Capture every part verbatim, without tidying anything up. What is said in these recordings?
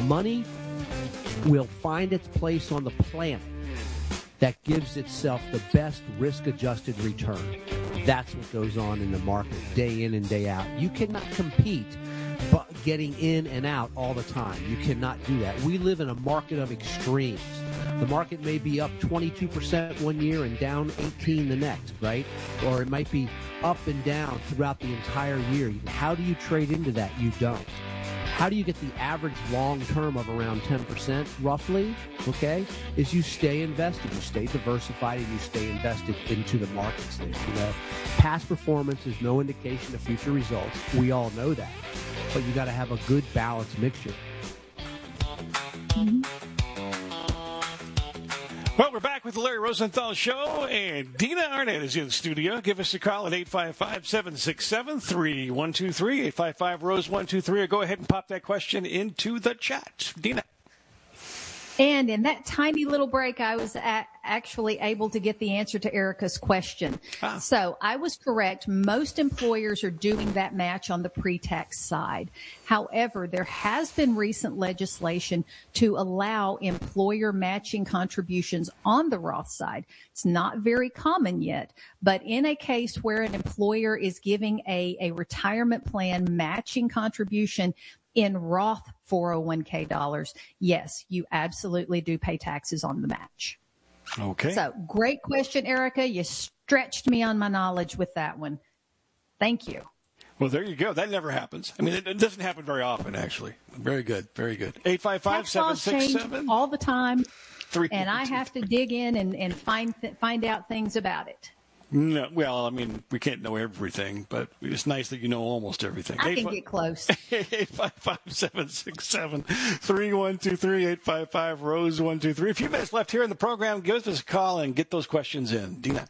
Money will find its place on the planet that gives itself the best risk-adjusted return. That's what goes on in the market day in and day out. You cannot compete but getting in and out all the time. You cannot do that. We live in a market of extremes. The market may be up twenty-two percent one year and down eighteen the next, right? Or it might be up and down throughout the entire year. How do you trade into that? You don't. How do you get the average long term of around ten percent roughly, okay, is you stay invested, you stay diversified, and you stay invested into the markets. You know, past performance is no indication of future results. We all know that. But you got to have a good balanced mixture. Mm-hmm. Well, we're back with the Larry Rosenthal Show, and Dina Arnett is in the studio. Give us a call at eight five five, seven six seven, three one two three, eight five five, R O S E one two three, or go ahead and pop that question into the chat. Dina. And in that tiny little break, I was at actually able to get the answer to Erica's question. Ah. So I was correct. Most employers are doing that match on the pre-tax side. However, there has been recent legislation to allow employer matching contributions on the Roth side. It's not very common yet, but in a case where an employer is giving a, a retirement plan matching contribution in Roth four oh one k dollars, yes, you absolutely do pay taxes on the match. Okay. So great question, Erica. You stretched me on my knowledge with that one. Thank you. Well, there you go. That never happens. I mean, it, it doesn't happen very often, actually. Very good. Very good. eight five five, seven six seven all the time. Three, and I have to dig in and, and find th- find out things about it. No, well, I mean, we can't know everything, but it's nice that you know almost everything. I can get close. eight five five, seven six seven, three one two three, eight five five, R O S E one two three. A few minutes left here in the program. Give us a call and get those questions in. Dina.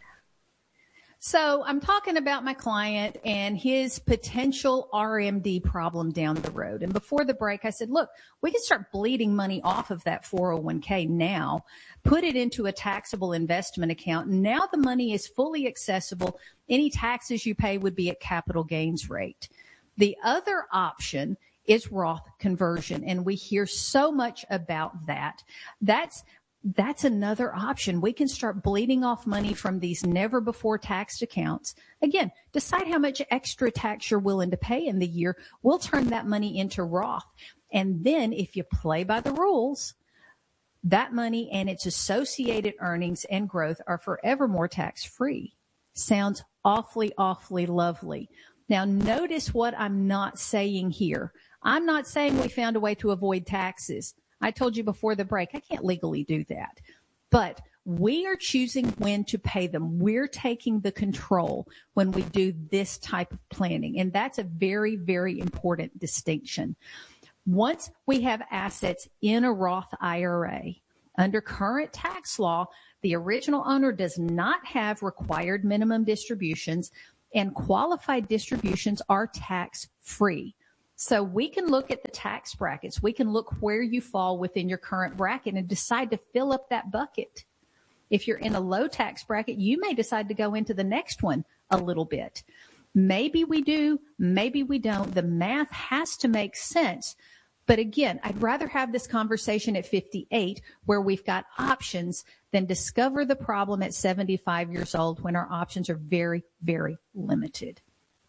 So I'm talking about my client and his potential R M D problem down the road. And before the break, I said, look, we can start bleeding money off of that four oh one k now, put it into a taxable investment account. Now the money is fully accessible. Any taxes you pay would be at capital gains rate. The other option is Roth conversion. And we hear so much about that. That's That's another option. We can start bleeding off money from these never before taxed accounts. Again, decide how much extra tax you're willing to pay in the year. We'll turn that money into Roth. And then if you play by the rules, that money and its associated earnings and growth are forever more tax free. Sounds awfully, awfully lovely. Now notice what I'm not saying here. I'm not saying we found a way to avoid taxes. I told you before the break, I can't legally do that. But we are choosing when to pay them. We're taking the control when we do this type of planning. And that's a very, very important distinction. Once we have assets in a Roth I R A, under current tax law, the original owner does not have required minimum distributions, and qualified distributions are tax-free. So we can look at the tax brackets. We can look where you fall within your current bracket and decide to fill up that bucket. If you're in a low tax bracket, you may decide to go into the next one a little bit. Maybe we do, maybe we don't. The math has to make sense. But again, I'd rather have this conversation at fifty-eight where we've got options than discover the problem at seventy-five years old when our options are very, very limited.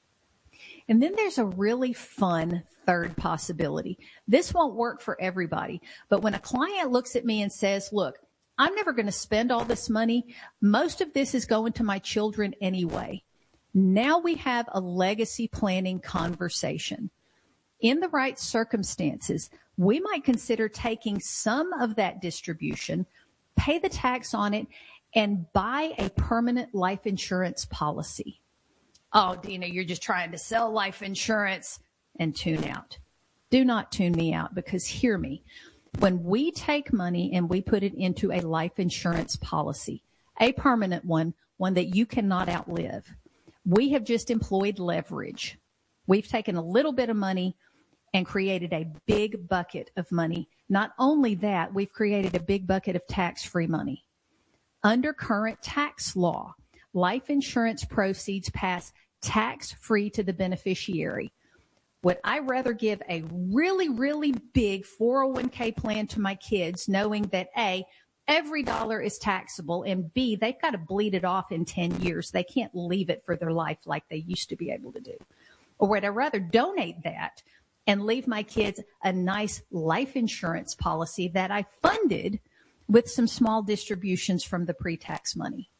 And then there's a really fun third possibility. This won't work for everybody, but when a client looks at me and says, look, I'm never going to spend all this money. Most of this is going to my children anyway. Now we have a legacy planning conversation. In the right circumstances, we might consider taking some of that distribution, pay the tax on it, and buy a permanent life insurance policy. Oh, Dina, you're just trying to sell life insurance, and tune out. Do not tune me out, because hear me. When we take money and we put it into a life insurance policy, a permanent one, one that you cannot outlive, we have just employed leverage. We've taken a little bit of money and created a big bucket of money. Not only that, we've created a big bucket of tax-free money. Under current tax law, life insurance proceeds pass tax-free to the beneficiary. Would I rather give a really, really big four oh one k plan to my kids, knowing that A, every dollar is taxable, and B, they've got to bleed it off in ten years. They can't leave it for their life like they used to be able to do. Or would I rather donate that and leave my kids a nice life insurance policy that I funded with some small distributions from the pre-tax money?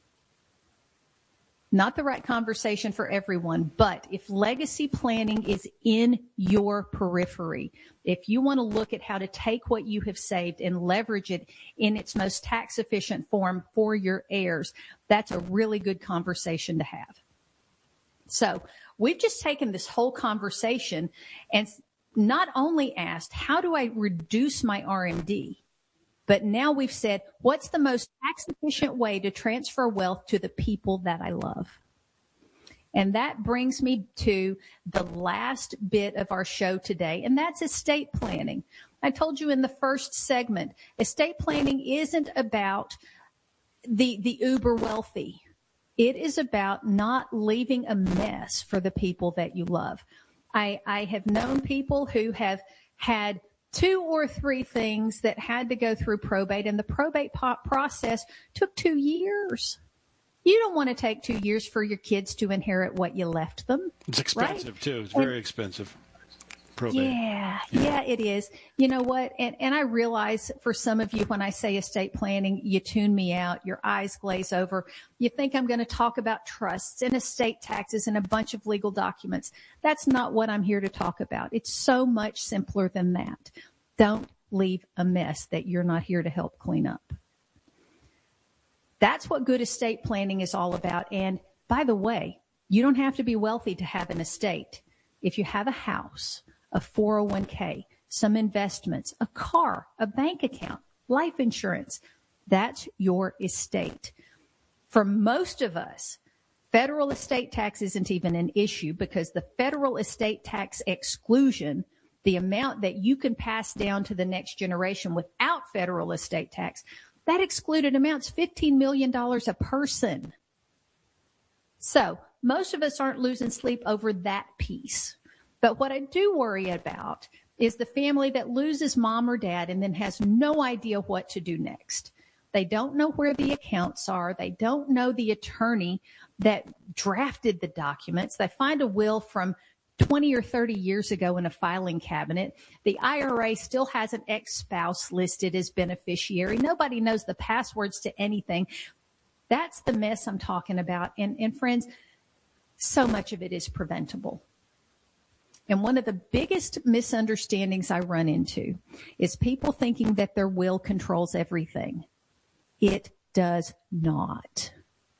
Not the right conversation for everyone, but if legacy planning is in your periphery, if you want to look at how to take what you have saved and leverage it in its most tax efficient form for your heirs, that's a really good conversation to have. So we've just taken this whole conversation and not only asked, how do I reduce my R M D? But now we've said, what's the most tax efficient way to transfer wealth to the people that I love? And that brings me to the last bit of our show today, and that's estate planning. I told you in the first segment, estate planning isn't about the, the uber wealthy. It is about not leaving a mess for the people that you love. I, I have known people who have had two or three things that had to go through probate, and the probate po- process took two years. You don't want to take two years for your kids to inherit what you left them. It's expensive, right? too. It's very and, expensive. Probate. Yeah, yeah, it is. You know what? And, and I realize for some of you, when I say estate planning, you tune me out. Your eyes glaze over. You think I'm going to talk about trusts and estate taxes and a bunch of legal documents. That's not what I'm here to talk about. It's so much simpler than that. Don't leave a mess that you're not here to help clean up. That's what good estate planning is all about. And by the way, you don't have to be wealthy to have an estate. If you have a house, a four oh one k, some investments, a car, a bank account, life insurance, that's your estate. For most of us, federal estate tax isn't even an issue because the federal estate tax exclusion, the amount that you can pass down to the next generation without federal estate tax, that excluded amount's fifteen million dollars a person. So most of us aren't losing sleep over that piece. But what I do worry about is the family that loses mom or dad and then has no idea what to do next. They don't know where the accounts are. They don't know the attorney that drafted the documents. They find a will from twenty or thirty years ago in a filing cabinet. The I R A still has an ex-spouse listed as beneficiary. Nobody knows the passwords to anything. That's the mess I'm talking about. And, and friends, so much of it is preventable. And one of the biggest misunderstandings I run into is people thinking that their will controls everything. It does not.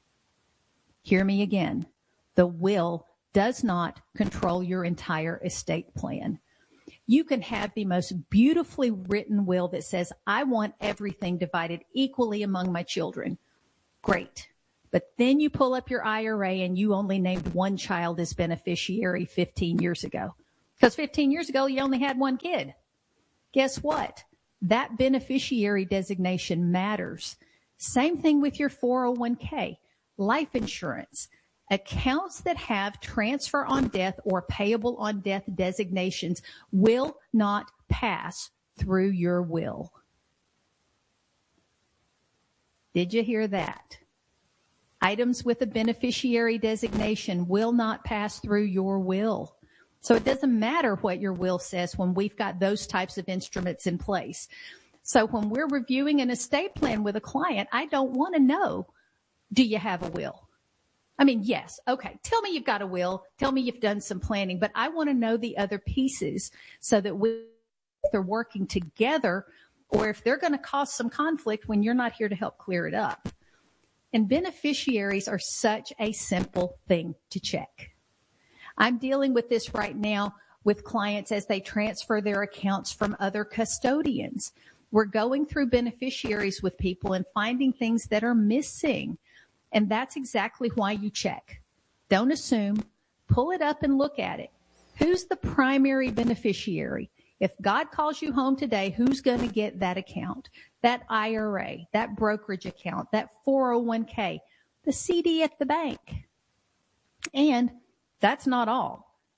Hear me again. The will does not control your entire estate plan. You can have the most beautifully written will that says, I want everything divided equally among my children. Great. But then you pull up your I R A and you only named one child as beneficiary fifteen years ago. Because fifteen years ago, you only had one kid. Guess what? That beneficiary designation matters. Same thing with your four oh one k, life insurance. Accounts that have transfer on death or payable on death designations will not pass through your will. Did you hear that? Items with a beneficiary designation will not pass through your will. So it doesn't matter what your will says when we've got those types of instruments in place. So when we're reviewing an estate plan with a client, I don't want to know, do you have a will? I mean, yes, okay, tell me you've got a will, tell me you've done some planning, but I want to know the other pieces so that we, if they're working together or if they're going to cause some conflict when you're not here to help clear it up. And beneficiaries are such a simple thing to check. I'm dealing with this right now with clients as they transfer their accounts from other custodians. We're going through beneficiaries with people and finding things that are missing. And that's exactly why you check. Don't assume. Pull it up and look at it. Who's the primary beneficiary? If God calls you home today, who's going to get that account, that I R A, that brokerage account, that four oh one k, the C D at the bank? And that's not all.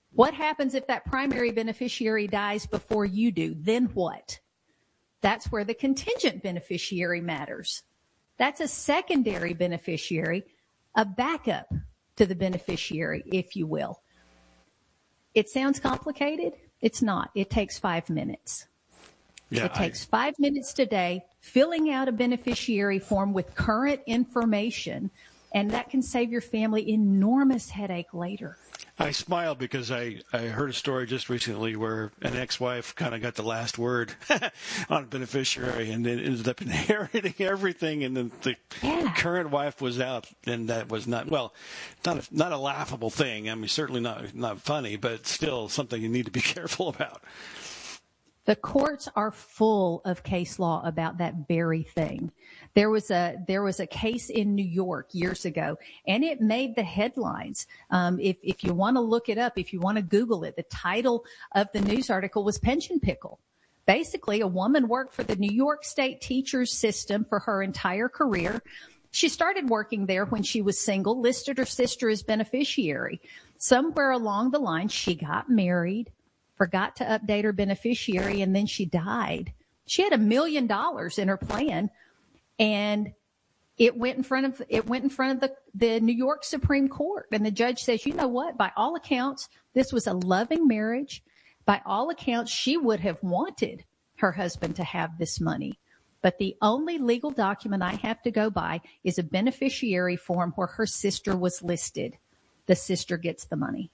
What happens if that primary beneficiary dies before you do? Then what? That's where the contingent beneficiary matters. That's a secondary beneficiary, a backup to the beneficiary, if you will. It sounds complicated. It's not. It takes five minutes. Yeah, it takes I, five minutes today, filling out a beneficiary form with current information, and that can save your family enormous headache later. I smile because I, I heard a story just recently where an ex-wife kind of got the last word on a beneficiary and then ended up inheriting everything. And then the yeah. current wife was out, and that was not, well, not a, not a laughable thing. I mean, certainly not, not funny, but still something you need to be careful about. The courts are full of case law about that very thing. There was a there was a case in New York years ago, and it made the headlines. Um, if if you want to look it up, if you want to Google it, the title of the news article was Pension Pickle. Basically, a woman worked for the New York State teachers system for her entire career. She started working there when she was single, listed her sister as beneficiary. Somewhere along the line, she got married, forgot to update her beneficiary, and then she died. She had a million dollars in her plan, and it went in front of it went in front of the, the New York Supreme Court. And the judge says, you know what? By all accounts, this was a loving marriage. By all accounts, she would have wanted her husband to have this money. But the only legal document I have to go by is a beneficiary form where her sister was listed. The sister gets the money.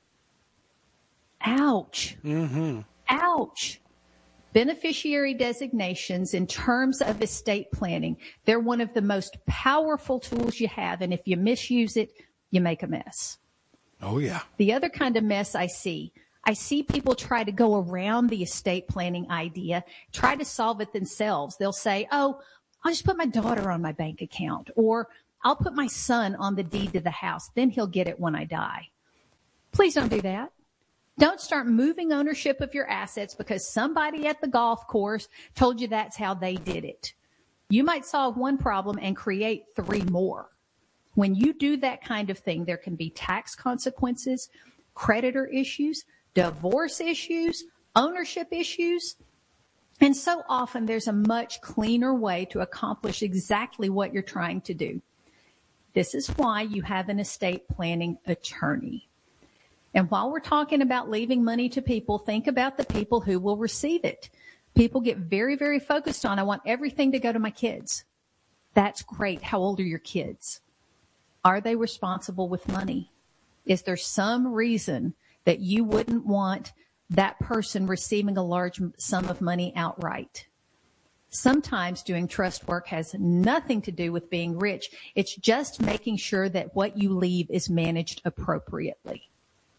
Ouch. Mm-hmm. Ouch. Beneficiary designations in terms of estate planning, they're one of the most powerful tools you have. And if you misuse it, you make a mess. Oh, yeah. The other kind of mess I see, I see people try to go around the estate planning idea, try to solve it themselves. They'll say, oh, I'll just put my daughter on my bank account, or I'll put my son on the deed to the house. Then he'll get it when I die. Please don't do that. Don't start moving ownership of your assets because somebody at the golf course told you that's how they did it. You might solve one problem and create three more. When you do that kind of thing, there can be tax consequences, creditor issues, divorce issues, ownership issues. And so often there's a much cleaner way to accomplish exactly what you're trying to do. This is why you have an estate planning attorney. And while we're talking about leaving money to people, think about the people who will receive it. People get very, very focused on, I want everything to go to my kids. That's great. How old are your kids? Are they responsible with money? Is there some reason that you wouldn't want that person receiving a large sum of money outright? Sometimes doing trust work has nothing to do with being rich. It's just making sure that what you leave is managed appropriately.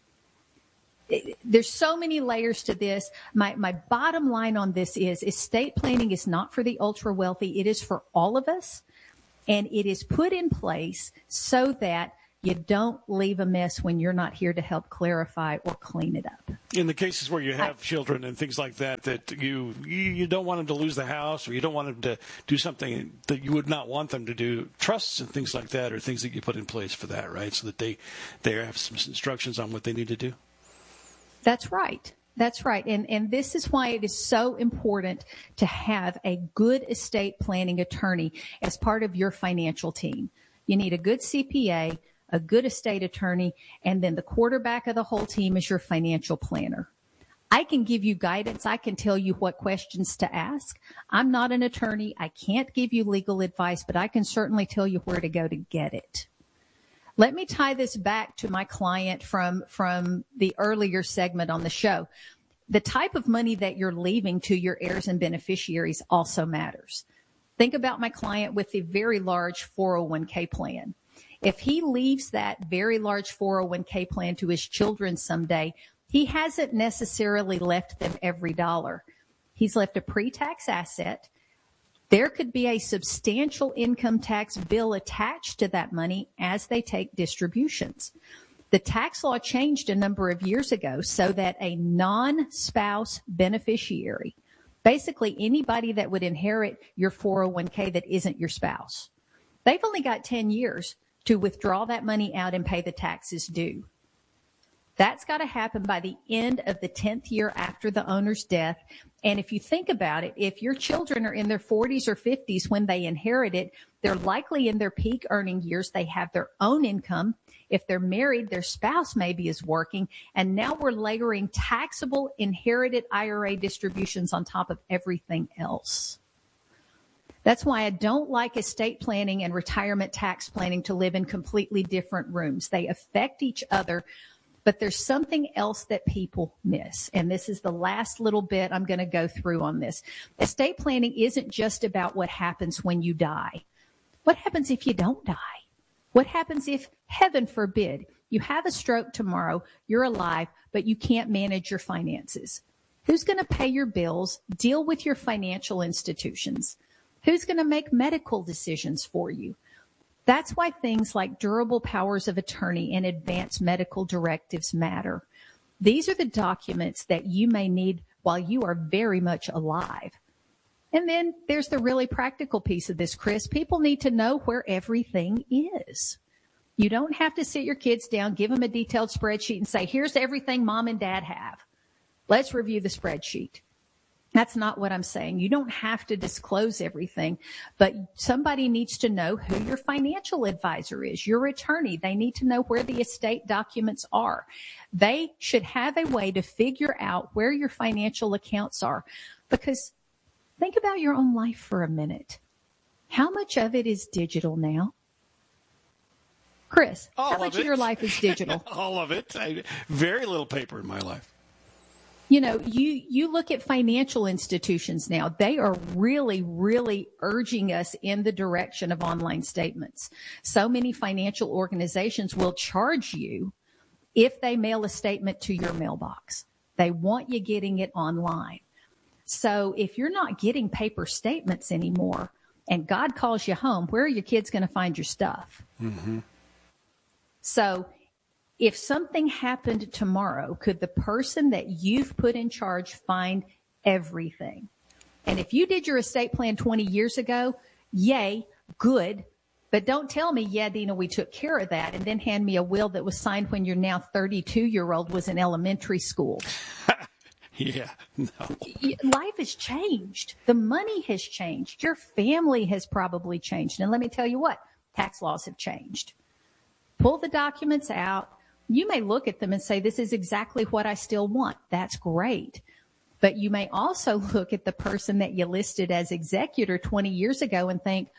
There's so many layers to this. My, my bottom line on this is estate planning is not for the ultra wealthy. It is for all of us. And it is put in place so that you don't leave a mess when you're not here to help clarify or clean it up. In the cases where you have I, children and things like that, that you, you don't want them to lose the house, or you don't want them to do something that you would not want them to do, trusts and things like that are things that you put in place for that, right? So that they, they have some instructions on what they need to do. That's right. That's right. And, and this is why it is so important to have a good estate planning attorney as part of your financial team. You need a good C P A, a good estate attorney, and then the quarterback of the whole team is your financial planner. I can give you guidance. I can tell you what questions to ask. I'm not an attorney. I can't give you legal advice, but I can certainly tell you where to go to get it. Let me tie this back to my client from, from the earlier segment on the show. The type of money that you're leaving to your heirs and beneficiaries also matters. Think about my client with the very large four oh one k plan. If he leaves that very large four oh one k plan to his children someday, he hasn't necessarily left them every dollar. He's left a pre-tax asset. There could be a substantial income tax bill attached to that money as they take distributions. The tax law changed a number of years ago so that a non-spouse beneficiary, basically anybody that would inherit your four oh one k that isn't your spouse, they've only got ten years to withdraw that money out and pay the taxes due. That's got to happen by the end of the tenth year after the owner's death. And if you think about it, if your children are in their forties or fifties when they inherit it, they're likely in their peak earning years. They have their own income. If they're married, their spouse maybe is working. And now we're layering taxable inherited I R A distributions on top of everything else. That's why I don't like estate planning and retirement tax planning to live in completely different rooms. They affect each other. But there's something else that people miss. And this is the last little bit I'm going to go through on this. Estate planning isn't just about what happens when you die. What happens if you don't die? What happens if, heaven forbid, you have a stroke tomorrow, you're alive, but you can't manage your finances? Who's going to pay your bills, deal with your financial institutions? Who's going to make medical decisions for you? That's why things like durable powers of attorney and advanced medical directives matter. These are the documents that you may need while you are very much alive. And then there's the really practical piece of this, Chris. People need to know where everything is. You don't have to sit your kids down, give them a detailed spreadsheet and say, here's everything mom and dad have. Let's review the spreadsheet. That's not what I'm saying. You don't have to disclose everything, but somebody needs to know who your financial advisor is, your attorney. They need to know where the estate documents are. They should have a way to figure out where your financial accounts are, because think about your own life for a minute. How much of it is digital now? Chris, All how much of, of your life is digital? All of it. I, very little paper in my life. You know, you, you look at financial institutions now, they are really, really urging us in the direction of online statements. So many financial organizations will charge you if they mail a statement to your mailbox. They want you getting it online. So if you're not getting paper statements anymore and God calls you home, where are your kids going to find your stuff? Mm-hmm. So if something happened tomorrow, could the person that you've put in charge find everything? And if you did your estate plan twenty years ago, yay, good. But don't tell me, yeah, Dina, we took care of that, and then hand me a will that was signed when your now thirty-two-year-old was in elementary school. Yeah, no. Life has changed. The money has changed. Your family has probably changed. And let me tell you what, tax laws have changed. Pull the documents out. You may look at them and say, this is exactly what I still want. That's great. But you may also look at the person that you listed as executor twenty years ago and think,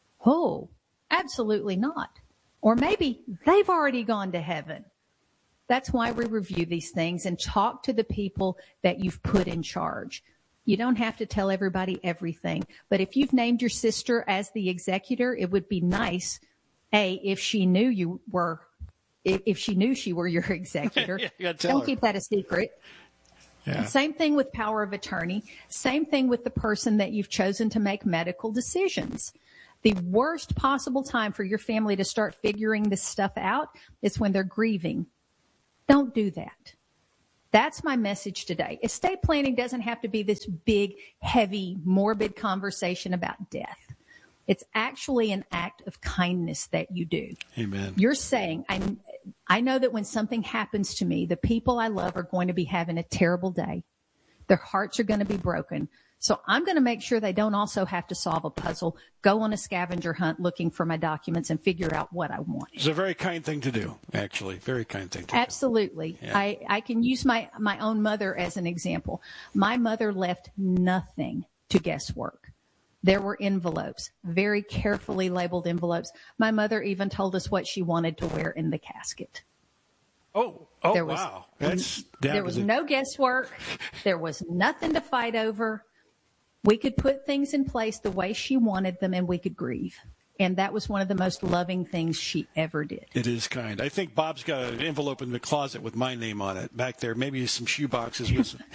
oh, absolutely not. Or maybe they've already gone to heaven. That's why we review these things and talk to the people that you've put in charge. You don't have to tell everybody everything. But if you've named your sister as the executor, it would be nice, A, if she knew you were If, if she knew she were your executor. Yeah, don't her. keep that a secret. Yeah. Same thing with power of attorney. Same thing with the person that you've chosen to make medical decisions. The worst possible time for your family to start figuring this stuff out is when they're grieving. Don't do that. That's my message today. Estate planning doesn't have to be this big, heavy, morbid conversation about death. It's actually an act of kindness that you do. Amen. You're saying, I, I know that when something happens to me, the people I love are going to be having a terrible day. Their hearts are going to be broken. So I'm going to make sure they don't also have to solve a puzzle, go on a scavenger hunt looking for my documents and figure out what I want. It's a very kind thing to do, actually. Very kind thing to Absolutely. do. Absolutely. Yeah. I, I can use my, my own mother as an example. My mother left nothing to guesswork. There were envelopes, very carefully labeled envelopes. My mother even told us what she wanted to wear in the casket. Oh, oh, there was, wow. That's, there was no guesswork. There was nothing to fight over. We could put things in place the way she wanted them, and we could grieve. And that was one of the most loving things she ever did. It is kind. I think Bob's got an envelope in the closet with my name on it back there. Maybe some shoe boxes with some.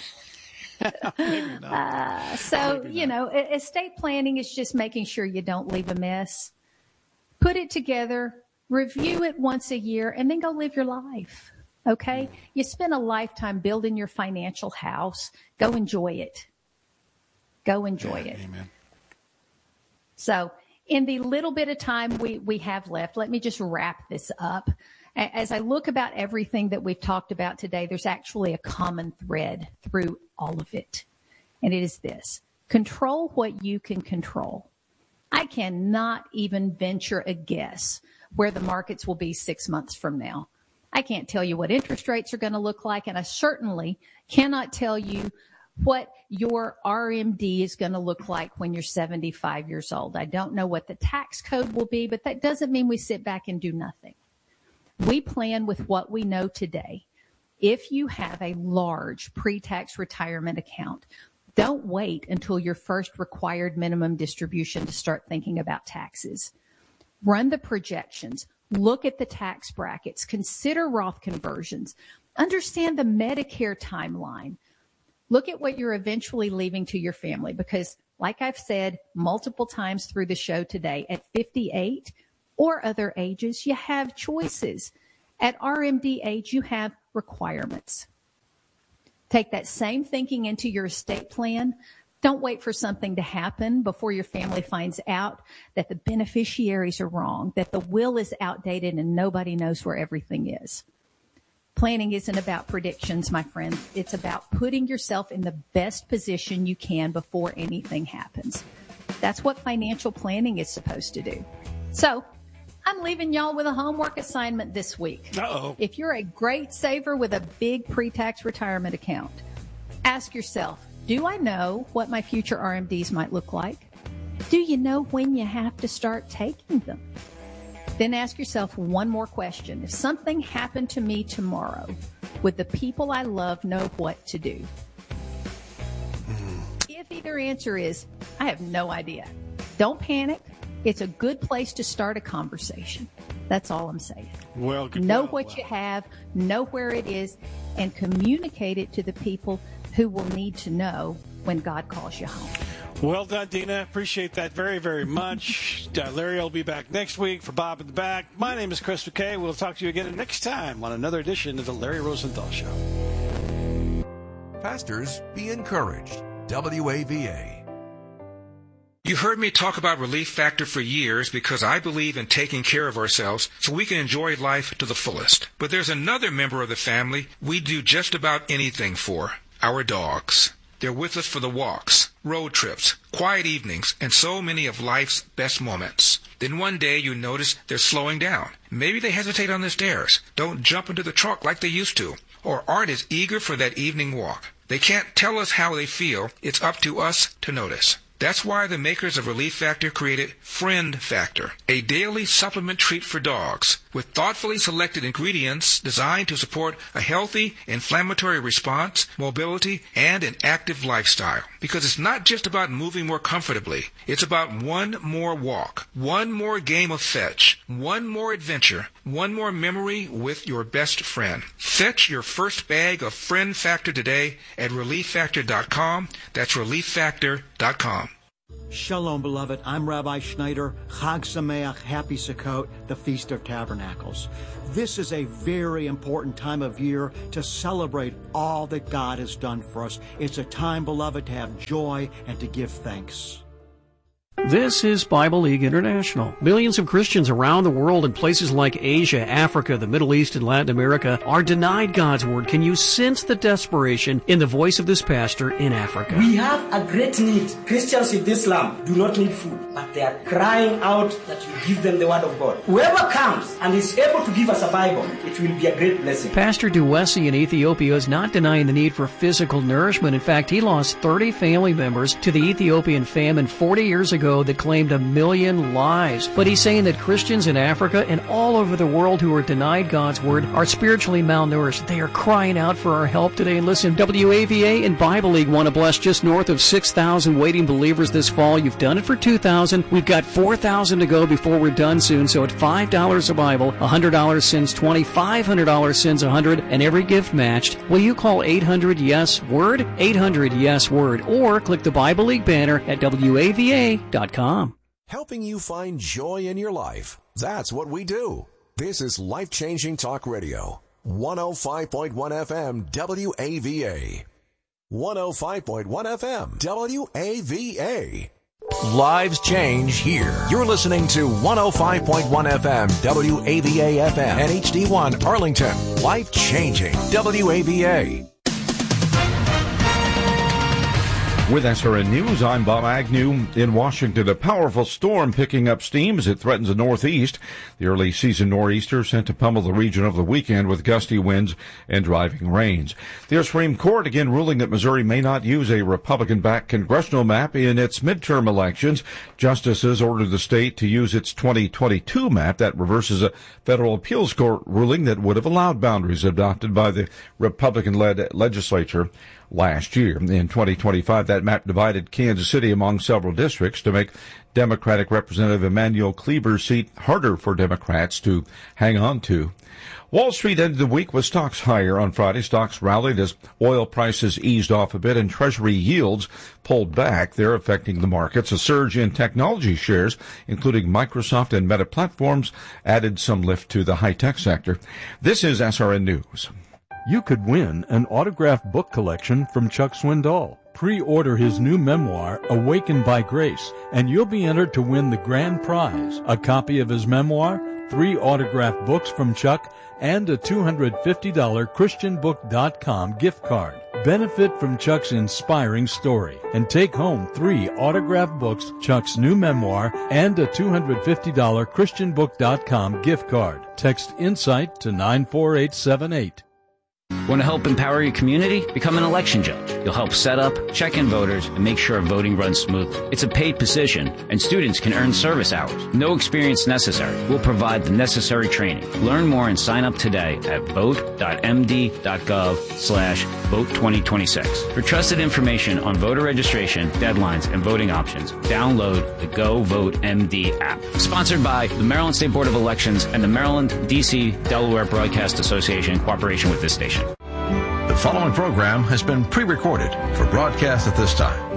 Maybe not. Uh, so, Maybe you not. know, estate planning is just making sure you don't leave a mess. Put it together, review it once a year, and then go live your life. Okay? You spend a lifetime building your financial house. Go enjoy it. Go enjoy yeah, it. Amen. So in the little bit of time we, we have left, let me just wrap this up. as I look about everything that we've talked about today, there's actually a common thread through all of it. And it is this: control what you can control. I cannot even venture a guess where the markets will be six months from now. I can't tell you what interest rates are going to look like, and I certainly cannot tell you what your R M D is going to look like when you're seventy-five years old. I don't know what the tax code will be, but that doesn't mean we sit back and do nothing. We plan with what we know today. If you have a large pre-tax retirement account, don't wait until your first required minimum distribution to start thinking about taxes. Run the projections. Look at the tax brackets. Consider Roth conversions. Understand the Medicare timeline. Look at what you're eventually leaving to your family, because like I've said multiple times through the show today, at fifty-eight or other ages, you have choices. At R M D age, you have requirements. Take that same thinking into your estate plan. Don't wait for something to happen before your family finds out that the beneficiaries are wrong, that the will is outdated and nobody knows where everything is. Planning isn't about predictions, my friend. It's about putting yourself in the best position you can before anything happens. That's what financial planning is supposed to do. So I'm leaving y'all with a homework assignment this week. Uh-oh. If you're a great saver with a big pre-tax retirement account, ask yourself, do I know what my future R M Ds might look like? Do you know when you have to start taking them? Then ask yourself one more question. If something happened to me tomorrow, would the people I love know what to do? Mm. If either answer is, I have no idea, don't panic. It's a good place to start a conversation. That's all I'm saying. Well, good know well, what well. you have, know where it is, and communicate it to the people who will need to know when God calls you home. Well done, Dina. Appreciate that very, very much. uh, Larry will be back next week. For Bob in the back, my name is Chris McKay. We'll talk to you again next time on another edition of the Larry Rosenthal Show. Pastors, be encouraged. W A V A. You've heard me talk about Relief Factor for years because I believe in taking care of ourselves so we can enjoy life to the fullest. But there's another member of the family we do just about anything for: our dogs. They're with us for the walks, road trips, quiet evenings, and so many of life's best moments. Then one day you notice they're slowing down. Maybe they hesitate on the stairs, don't jump into the trunk like they used to, or aren't as eager for that evening walk. They can't tell us how they feel. It's up to us to notice. That's why the makers of Relief Factor created Friend Factor, a daily supplement treat for dogs with thoughtfully selected ingredients designed to support a healthy inflammatory response, mobility, and an active lifestyle. Because it's not just about moving more comfortably. It's about one more walk, one more game of fetch, one more adventure, one more memory with your best friend. Fetch your first bag of Friend Factor today at relief factor dot com. That's relief factor dot com. Shalom, beloved. I'm Rabbi Schneider. Chag Sameach, Happy Sukkot, the Feast of Tabernacles. This is a very important time of year to celebrate all that God has done for us. It's a time, beloved, to have joy and to give thanks. This is Bible League International. Millions of Christians around the world in places like Asia, Africa, the Middle East, and Latin America are denied God's Word. Can you sense the desperation in the voice of this pastor in Africa? We have a great need. Christians in Islam do not need food, but they are crying out that you give them the Word of God. Whoever comes and is able to give us a Bible, it will be a great blessing. Pastor Duwesi in Ethiopia is not denying the need for physical nourishment. In fact, he lost thirty family members to the Ethiopian famine forty years ago that claimed a million lives. But he's saying that Christians in Africa and all over the world who are denied God's Word are spiritually malnourished. They are crying out for our help today. And listen, W A V A and Bible League want to bless just north of six thousand waiting believers this fall. You've done it for two thousand. We've got four thousand to go before we're done soon. So at five dollars a Bible, one hundred dollars sends twenty, five hundred dollars sends one hundred, and every gift matched. Will you call eight hundred yes word, eight hundred yes word, or click the Bible League banner at W A V A dot com. Helping you find joy in your life. That's what we do. This is Life-Changing Talk Radio. one oh five point one F M W A V A. one oh five point one F M W A V A. Lives change here. You're listening to one oh five point one F M, W A V A F M, and H D one Arlington. Life changing, W A V A. With S R N News, I'm Bob Agnew. In Washington, a powerful storm picking up steam as it threatens the Northeast. The early season nor'easter sent to pummel the region over the weekend with gusty winds and driving rains. The Supreme Court again ruling that Missouri may not use a Republican-backed congressional map in its midterm elections. Justices ordered the state to use its twenty twenty-two map that reverses a federal appeals court ruling that would have allowed boundaries adopted by the Republican-led legislature last year. In twenty twenty-five, that map divided Kansas City among several districts to make Democratic Representative Emanuel Cleaver's seat harder for Democrats to hang on to. Wall Street ended the week with stocks higher on Friday. Stocks rallied as oil prices eased off a bit and Treasury yields pulled back. They're affecting the markets. A surge in technology shares, including Microsoft and Meta Platforms, added some lift to the high-tech sector. This is S R N News. You could win an autographed book collection from Chuck Swindoll. Pre-order his new memoir, Awakened by Grace, and you'll be entered to win the grand prize, a copy of his memoir, three autographed books from Chuck, and a two hundred fifty dollars Christian book dot com gift card. Benefit from Chuck's inspiring story and take home three autographed books, Chuck's new memoir, and a two hundred fifty dollars Christian book dot com gift card. Text INSIGHT to nine four eight seven eight. Want to help empower your community? Become an election judge. You'll help set up, check in voters, and make sure voting runs smoothly. It's a paid position, and students can earn service hours. No experience necessary. We'll provide the necessary training. Learn more and sign up today at vote dot m d dot gov slash vote twenty twenty-six. For trusted information on voter registration, deadlines, and voting options, download the Go Vote M D app. Sponsored by the Maryland State Board of Elections and the Maryland, D C, Delaware Broadcast Association in cooperation with this station. The following program has been pre-recorded for broadcast at this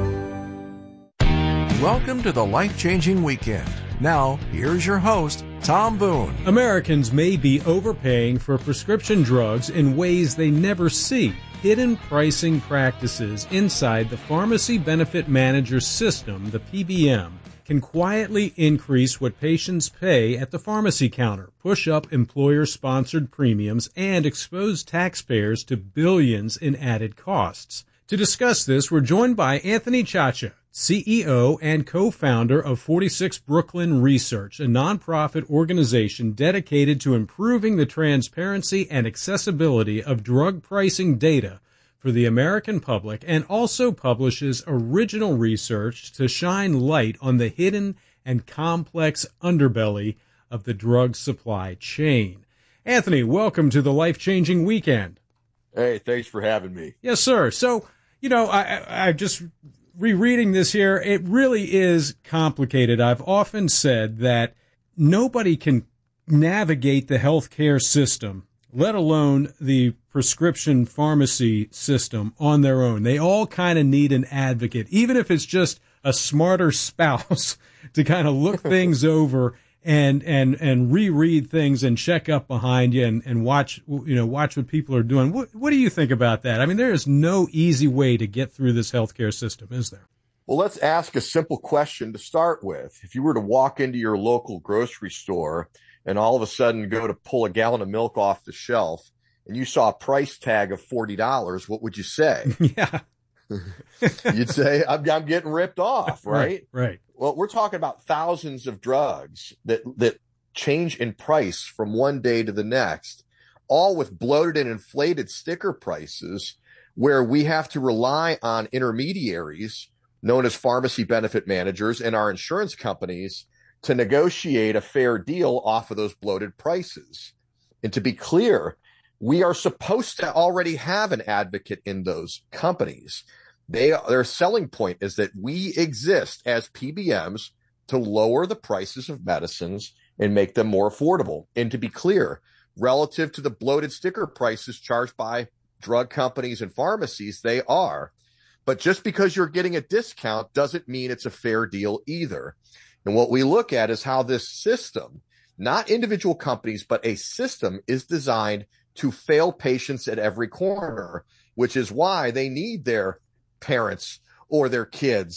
time. Welcome to the life-changing weekend. Now, here's your host, Tom Boone. Americans may be overpaying for prescription drugs in ways they never see. Hidden pricing practices inside the Pharmacy Benefit Manager system, the P B M, can quietly increase what patients pay at the pharmacy counter, push up employer-sponsored premiums, and expose taxpayers to billions in added costs. To discuss this, we're joined by Anthony Chacha, C E O and co-founder of forty-six Brooklyn Research, a nonprofit organization dedicated to improving the transparency and accessibility of drug pricing data for the American public, and also publishes original research to shine light on the hidden and complex underbelly of the drug supply chain. Anthony, welcome to the Life-Changing Weekend. Hey, thanks for having me. Yes, sir. So, you know, I, I, I just rereading this here, it really is complicated. I've often said that nobody can navigate the healthcare system, let alone the prescription pharmacy system, on their own. They all kind of need an advocate, even if it's just a smarter spouse to kind of look things over and and and reread things and check up behind you and, and watch you know watch what people are doing. What what do you think about that? I mean, there is no easy way to get through this healthcare system, is there? Well, let's ask a simple question to start with. If you were to walk into your local grocery store and all of a sudden go to pull a gallon of milk off the shelf, and you saw a price tag of forty dollars, what would you say? Yeah. You'd say, I'm, I'm getting ripped off, right? Right, right. Well, we're talking about thousands of drugs that, that change in price from one day to the next, all with bloated and inflated sticker prices, where we have to rely on intermediaries known as pharmacy benefit managers and our insurance companies to negotiate a fair deal off of those bloated prices. And to be clear, we are supposed to already have an advocate in those companies. They, their selling point is that we exist as P B Ms to lower the prices of medicines and make them more affordable. And to be clear, relative to the bloated sticker prices charged by drug companies and pharmacies, they are. But just because you're getting a discount doesn't mean it's a fair deal either. And what we look at is how this system, not individual companies, but a system, is designed to fail patients at every corner, which is why they need their parents or their kids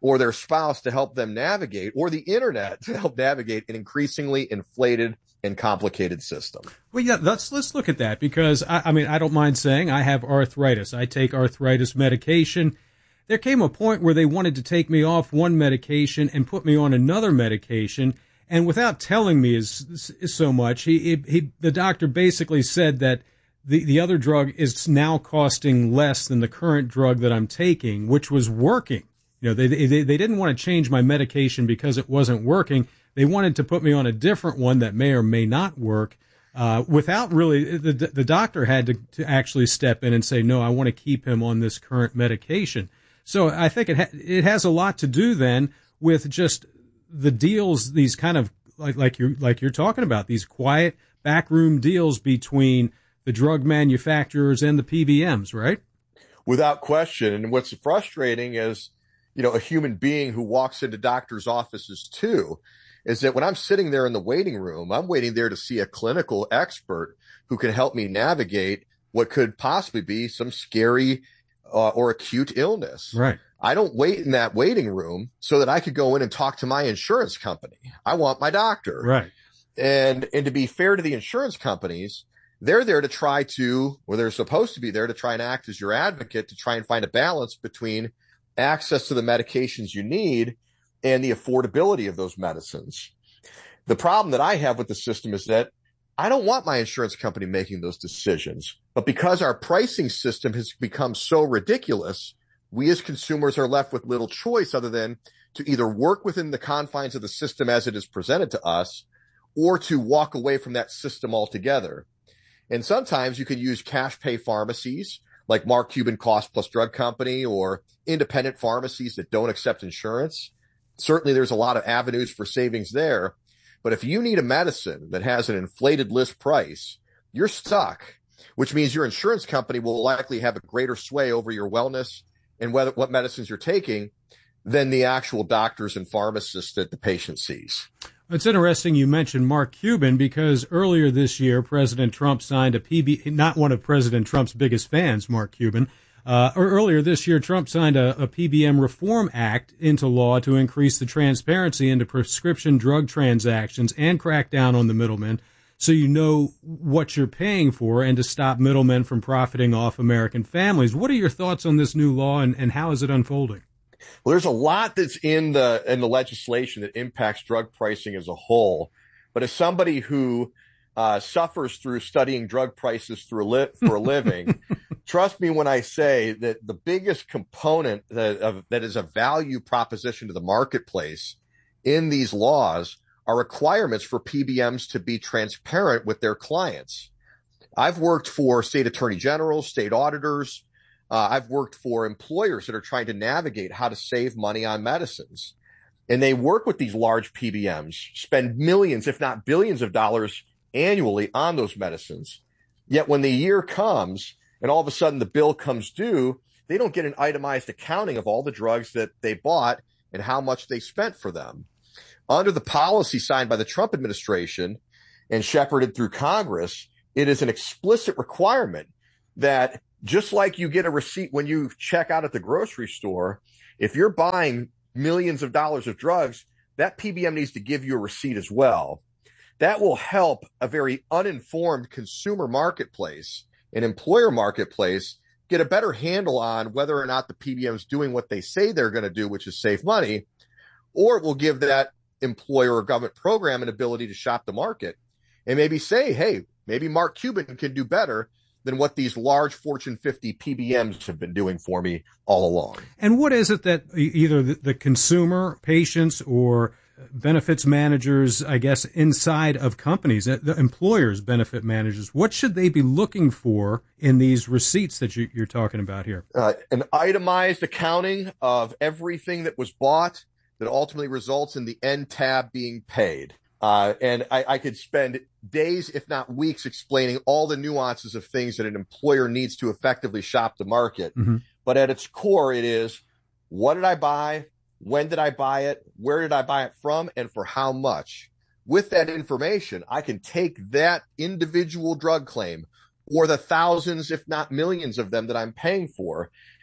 or their spouse to help them navigate, or the internet to help navigate an increasingly inflated and complicated system. Well, yeah, let's, let's look at that because, I, I mean, I don't mind saying I have arthritis. I take arthritis medication. There came a point where they wanted to take me off one medication and put me on another medication. And without telling me is, is so much, he, he, the doctor basically said that the, the other drug is now costing less than the current drug that I'm taking, which was working. You know, they, they, they didn't want to change my medication because it wasn't working. They wanted to put me on a different one that may or may not work, uh, without really, the, the doctor had to, to actually step in and say, no, I want to keep him on this current medication. So I think it, ha- it has a lot to do then with just the deals, these kind of like, like you're, like you're talking about, these quiet backroom deals between the drug manufacturers and the P B Ms, right? Without question. And what's frustrating is, you know, a human being who walks into doctor's offices too, is that when I'm sitting there in the waiting room, I'm waiting there to see a clinical expert who can help me navigate what could possibly be some scary uh, or acute illness. Right. I don't wait in that waiting room so that I could go in and talk to my insurance company. I want my doctor. Right. And, and to be fair to the insurance companies, they're there to try to, or they're supposed to be there to try and act as your advocate to try and find a balance between access to the medications you need and the affordability of those medicines. The problem that I have with the system is that I don't want my insurance company making those decisions, but because our pricing system has become so ridiculous, we as consumers are left with little choice other than to either work within the confines of the system as it is presented to us or to walk away from that system altogether. And sometimes you can use cash pay pharmacies like Mark Cuban Cost Plus Drug Company or independent pharmacies that don't accept insurance. Certainly there's a lot of avenues for savings there. But if you need a medicine that has an inflated list price, you're stuck, which means your insurance company will likely have a greater sway over your wellness and whether what medicines you're taking than the actual doctors and pharmacists that the patient sees. It's interesting you mentioned Mark Cuban because earlier this year, President Trump signed a P B, not one of President Trump's biggest fans, Mark Cuban. Uh, or earlier this year, Trump signed a, a P B M Reform Act into law to increase the transparency into prescription drug transactions and crack down on the middlemen so you know what you're paying for and to stop middlemen from profiting off American families. What are your thoughts on this new law and, and how is it unfolding? Well, there's a lot that's in the in the legislation that impacts drug pricing as a whole. But as somebody who uh, suffers through studying drug prices through a li- for a living, trust me when I say that the biggest component that, of, that is a value proposition to the marketplace in these laws are requirements for P B Ms to be transparent with their clients. I've worked for state attorney generals, state auditors. Uh, I've worked for employers that are trying to navigate how to save money on medicines. And they work with these large P B Ms, spend millions, if not billions of dollars annually on those medicines. Yet when the year comes and all of a sudden the bill comes due, they don't get an itemized accounting of all the drugs that they bought and how much they spent for them. Under the policy signed by the Trump administration and shepherded through Congress, it is an explicit requirement that just like you get a receipt when you check out at the grocery store, if you're buying millions of dollars of drugs, that P B M needs to give you a receipt as well. That will help a very uninformed consumer marketplace, an employer marketplace, get a better handle on whether or not the P B M is doing what they say they're going to do, which is save money, or it will give that employer or government program an ability to shop the market and maybe say, hey, maybe Mark Cuban can do better than what these large Fortune fifty P B Ms have been doing for me all along. And what is it that either the consumer, patients, or benefits managers, I guess, inside of companies, the employers, benefit managers, what should they be looking for in these receipts that you're talking about here? Uh, an itemized accounting of everything that was bought that ultimately results in the end tab being paid. Uh, and I, I could spend days, if not weeks, explaining all the nuances of things that an employer needs to effectively shop the market. Mm-hmm. But at its core, it is, what did I buy? When did I buy it? Where did I buy it from? And for how much? With that information, I can take that individual drug claim or the thousands, if not millions of them that I'm paying for,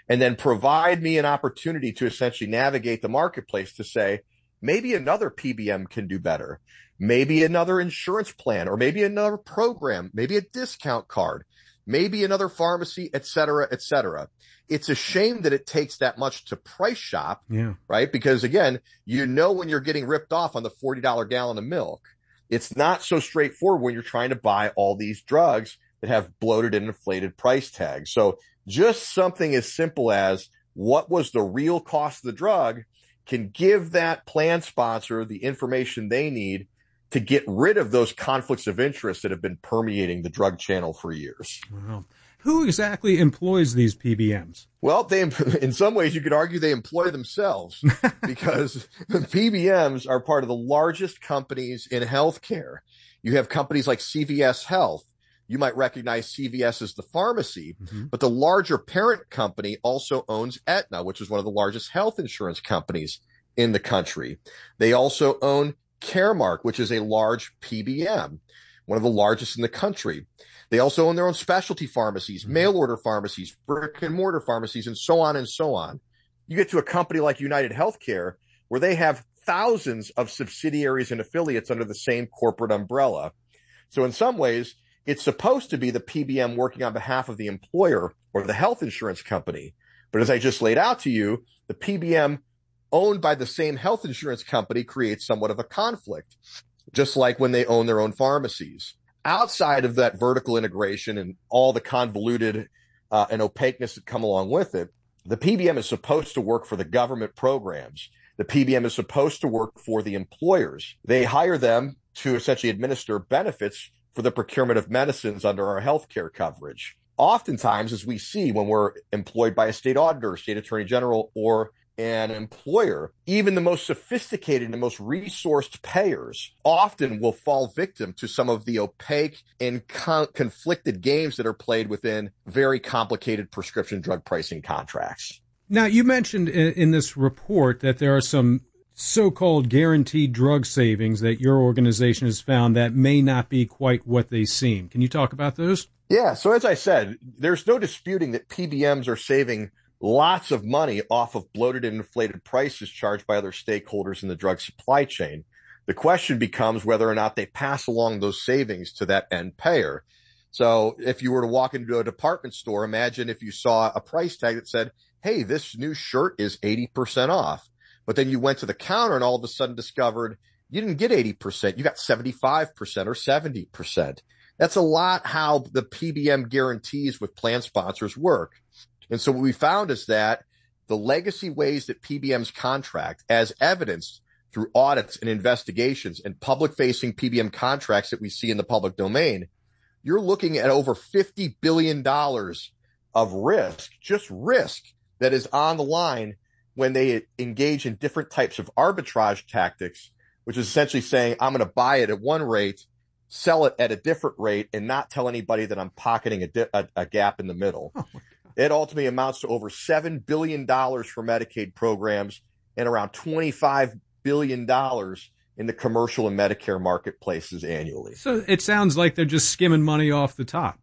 and then provide me an opportunity to essentially navigate the marketplace to say, maybe another P B M can do better. Maybe another insurance plan, or maybe another program, maybe a discount card, maybe another pharmacy, et cetera, et cetera. It's a shame that it takes that much to price shop, yeah. right? Because again, you know when you're getting ripped off on the forty dollars gallon of milk. It's not so straightforward when you're trying to buy all these drugs that have bloated and inflated price tags. So just something as simple as what was the real cost of the drug can give that plan sponsor the information they need to get rid of those conflicts of interest that have been permeating the drug channel for years. Wow. Who exactly employs these P B Ms? Well, they, in some ways, you could argue they employ themselves because P B Ms are part of the largest companies in healthcare. You have companies like C V S Health. You might recognize C V S as the pharmacy, mm-hmm. but the larger parent company also owns Aetna, which is one of the largest health insurance companies in the country. They also own Caremark, which is a large P B M, one of the largest in the country. They also own their own specialty pharmacies, mm-hmm. mail order pharmacies, brick and mortar pharmacies, and so on and so on. You get to a company like United Healthcare, where they have thousands of subsidiaries and affiliates under the same corporate umbrella. So in some ways, it's supposed to be the P B M working on behalf of the employer or the health insurance company. But as I just laid out to you, the P B M owned by the same health insurance company creates somewhat of a conflict, just like when they own their own pharmacies. Outside of that vertical integration and all the convoluted uh, and opaqueness that come along with it, the P B M is supposed to work for the government programs. The P B M is supposed to work for the employers. They hire them to essentially administer benefits for the procurement of medicines under our healthcare coverage. Oftentimes, as we see when we're employed by a state auditor, state attorney general, or an employer, even the most sophisticated and most resourced payers often will fall victim to some of the opaque and con- conflicted games that are played within very complicated prescription drug pricing contracts. Now, you mentioned in, in this report that there are some so-called guaranteed drug savings that your organization has found that may not be quite what they seem. Can you talk about those? Yeah. So as I said, there's no disputing that P B Ms are saving lots of money off of bloated and inflated prices charged by other stakeholders in the drug supply chain. The question becomes whether or not they pass along those savings to that end payer. So if you were to walk into a department store, imagine if you saw a price tag that said, hey, this new shirt is eighty percent off. But then you went to the counter and all of a sudden discovered you didn't get eighty percent. You got seventy-five percent or seventy percent. That's a lot how the P B M guarantees with plan sponsors work. And so what we found is that the legacy ways that P B Ms contract, as evidenced through audits and investigations and public-facing P B M contracts that we see in the public domain, you're looking at over fifty billion dollars of risk, just risk that is on the line when they engage in different types of arbitrage tactics, which is essentially saying, I'm going to buy it at one rate, sell it at a different rate, and not tell anybody that I'm pocketing a, di- a, a gap in the middle. Oh, it ultimately amounts to over seven billion dollars for Medicaid programs and around twenty-five billion dollars in the commercial and Medicare marketplaces annually. So it sounds like they're just skimming money off the top.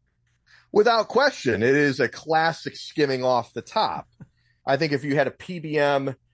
Without question, it is a classic skimming off the top. I think if you had a P B M